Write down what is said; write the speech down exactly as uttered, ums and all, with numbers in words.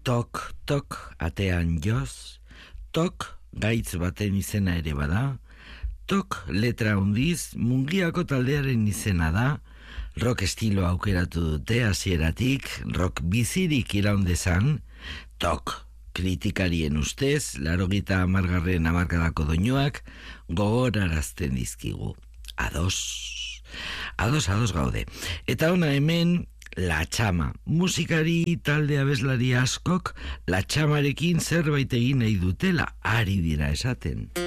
Tok, tok, atean joz, tok, gaitz baten izena ere bada, tok, letra hundiz, Mungiako taldearen izena da, rock estilo aukeratu dute hasieratik, rock bizirik iraundezan, tok, kritikarien ustez, larogita amargarren amarkadako doinuak, gogorarazten dizkigu. Ados, ados, ados gaude. Eta ona hemen, La Txama. Musikari talde abeslari askok La Txamarekin zerbait egin nahi dutela ari dira esaten.